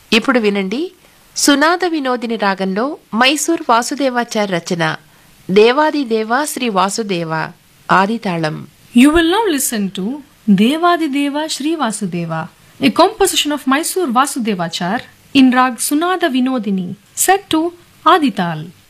ఇప్పుడు వినండి సునాద వినోదిని రాగంలో మైసూర్ వాసుదేవాచార్ రచన దేవాది దేవా Shri Vasudeva ఆదితాళం. You will now listen to Devadideva Sri Vasudeva, a composition of Mysore Vasudevachar in Rag Sunada Vinodini, set to Adital.